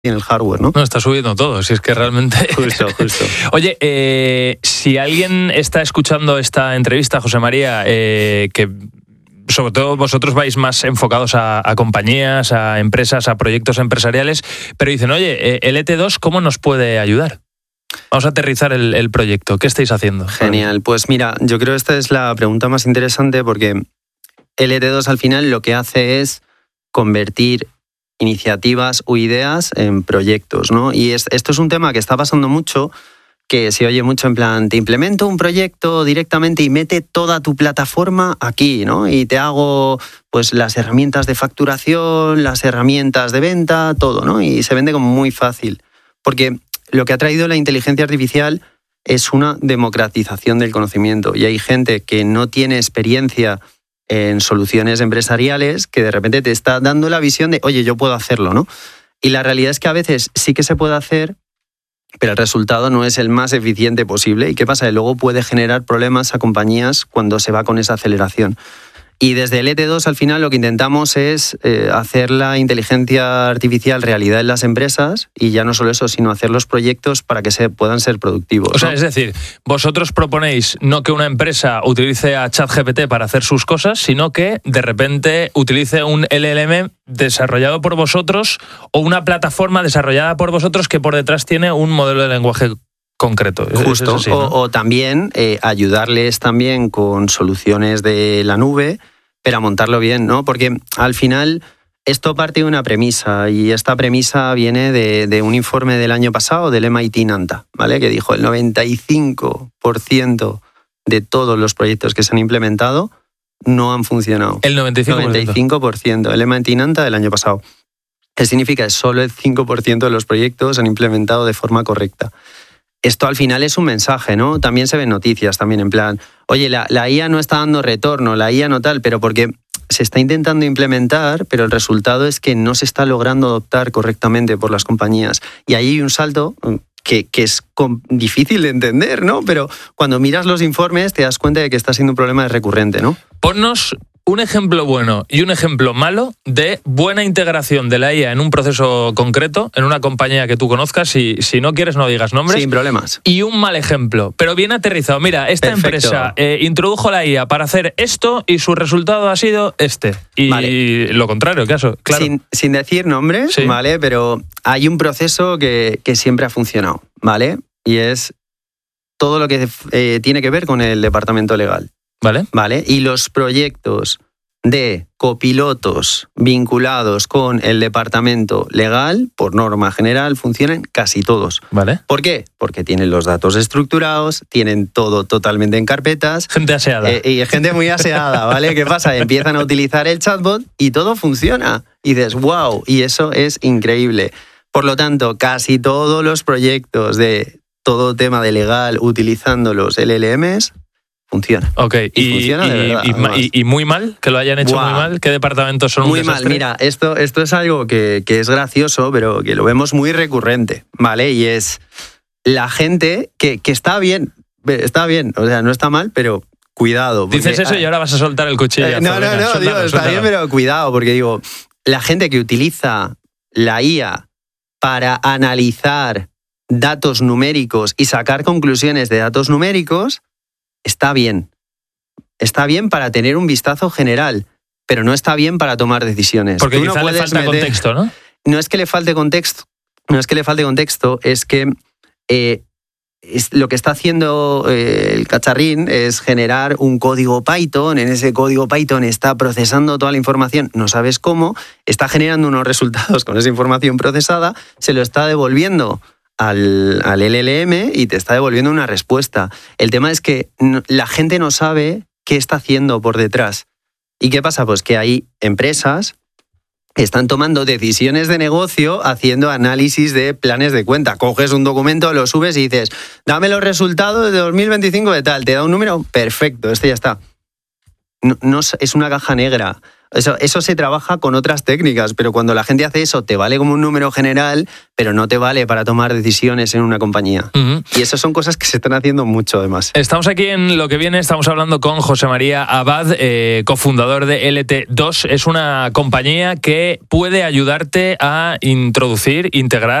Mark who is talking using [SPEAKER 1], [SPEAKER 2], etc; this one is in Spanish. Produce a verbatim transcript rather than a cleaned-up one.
[SPEAKER 1] en el hardware, ¿no?
[SPEAKER 2] No, está subiendo todo, si es que realmente...
[SPEAKER 1] Justo, justo.
[SPEAKER 2] Oye, eh, si alguien está escuchando esta entrevista, José María, eh, que sobre todo vosotros vais más enfocados a, a compañías, a empresas, a proyectos empresariales, pero dicen, oye, el E T dos, ¿cómo nos puede ayudar? Vamos a aterrizar el, el proyecto. ¿Qué estáis haciendo?
[SPEAKER 1] Genial. Pues mira, yo creo que esta es la pregunta más interesante porque el E T dos al final lo que hace es convertir iniciativas o ideas en proyectos, ¿no? Y es, esto es un tema que está pasando mucho, que se oye mucho en plan, te implemento un proyecto directamente y mete toda tu plataforma aquí, ¿no? Y te hago pues las herramientas de facturación, las herramientas de venta, todo, ¿no? Y se vende como muy fácil. Porque lo que ha traído la inteligencia artificial es una democratización del conocimiento. Y hay gente que no tiene experiencia en soluciones empresariales que de repente te está dando la visión de, oye, yo puedo hacerlo, ¿no? Y la realidad es que a veces sí que se puede hacer, pero el resultado no es el más eficiente posible. ¿Y qué pasa? Que luego puede generar problemas a compañías cuando se va con esa aceleración. Y desde el E T dos al final lo que intentamos es eh, hacer la inteligencia artificial realidad en las empresas y ya no solo eso, sino hacer los proyectos para que se puedan ser productivos.
[SPEAKER 2] O sea,
[SPEAKER 1] ¿no?
[SPEAKER 2] Es decir, vosotros proponéis no que una empresa utilice a ChatGPT para hacer sus cosas, sino que de repente utilice un L L M desarrollado por vosotros o una plataforma desarrollada por vosotros que por detrás tiene un modelo de lenguaje concreto.
[SPEAKER 1] Justo.
[SPEAKER 2] Es así, ¿no?
[SPEAKER 1] o, o también eh, ayudarles también con soluciones de la nube, pero a montarlo bien, ¿no? Porque al final esto parte de una premisa y esta premisa viene de, de un informe del año pasado del M I T Nanta, ¿vale? Que dijo el noventa y cinco por ciento de todos los proyectos que se han implementado no han funcionado.
[SPEAKER 2] El noventa y cinco por ciento.
[SPEAKER 1] noventa y cinco por ciento. El M I T Nanta del año pasado. ¿Qué significa? Que solo el cinco por ciento de los proyectos han implementado de forma correcta. Esto al final es un mensaje, ¿no? También se ven noticias, también en plan, oye, la, la I A no está dando retorno, la I A no tal, pero porque se está intentando implementar, pero el resultado es que no se está logrando adoptar correctamente por las compañías. Y ahí hay un salto que, que es difícil de entender, ¿no? Pero cuando miras los informes te das cuenta de que está siendo un problema recurrente, ¿no?
[SPEAKER 2] Ponnos un ejemplo bueno y un ejemplo malo de buena integración de la I A en un proceso concreto, en una compañía que tú conozcas, y si no quieres no digas nombres.
[SPEAKER 1] Sin problemas.
[SPEAKER 2] Y un mal ejemplo, pero bien aterrizado. Mira, esta
[SPEAKER 1] Perfecto.
[SPEAKER 2] empresa eh, introdujo la I A para hacer esto y su resultado ha sido este. Y vale. Lo contrario, caso, claro.
[SPEAKER 1] Sin, sin decir nombres, sí. ¿Vale? Pero hay un proceso que, que siempre ha funcionado, ¿vale? Y es todo lo que eh, tiene que ver con el departamento legal.
[SPEAKER 2] Vale.
[SPEAKER 1] Vale. Y los proyectos de copilotos vinculados con el departamento legal, por norma general, funcionan casi todos.
[SPEAKER 2] Vale.
[SPEAKER 1] ¿Por qué? Porque tienen los datos estructurados, tienen todo totalmente en carpetas.
[SPEAKER 2] Gente aseada.
[SPEAKER 1] Eh, y gente muy aseada, ¿vale? ¿Qué pasa? Empiezan a utilizar el chatbot y todo funciona. Y dices, wow, y eso es increíble. Por lo tanto, casi todos los proyectos de todo tema de legal utilizando los L L Ms funciona.
[SPEAKER 2] Ok, y, y, funciona de verdad, y, y, y muy mal, que lo hayan hecho wow. muy mal. ¿Qué departamentos son
[SPEAKER 1] muy
[SPEAKER 2] un desastre?
[SPEAKER 1] Muy mal, mira, esto, esto es algo que, que es gracioso, pero que lo vemos muy recurrente, ¿vale? Y es la gente que, que está bien, está bien, o sea, no está mal, pero cuidado. Porque,
[SPEAKER 2] dices eso y ahora vas a soltar el cuchillo.
[SPEAKER 1] Eh, no, no, no, no, digo, está bien, pero cuidado, porque digo, la gente que utiliza la I A para analizar datos numéricos y sacar conclusiones de datos numéricos, está bien. Está bien para tener un vistazo general, pero no está bien para tomar decisiones.
[SPEAKER 2] Porque
[SPEAKER 1] Tú
[SPEAKER 2] quizá
[SPEAKER 1] no
[SPEAKER 2] le falta meter... contexto, ¿no?
[SPEAKER 1] No es que le falte contexto, no es que le falte contexto, es que eh, es, lo que está haciendo eh, el cacharrín es generar un código Python. En ese código Python está procesando toda la información, no sabes cómo, está generando unos resultados con esa información procesada, se lo está devolviendo Al, al L L M y te está devolviendo una respuesta. El tema es que no, la gente no sabe qué está haciendo por detrás. ¿Y qué pasa? Pues que hay empresas que están tomando decisiones de negocio haciendo análisis de planes de cuenta. Coges un documento, lo subes y dices, dame los resultados de dos mil veinticinco de tal. Te da un número, perfecto, este ya está. No, no, es una caja negra. Eso, eso se trabaja con otras técnicas, pero cuando la gente hace eso te vale como un número general, pero no te vale para tomar decisiones en una compañía. Uh-huh. Y eso son cosas que se están haciendo mucho, además.
[SPEAKER 2] Estamos aquí en Lo que viene, estamos hablando con José María Abad, eh, cofundador de L T dos. Es una compañía que puede ayudarte a introducir, integrar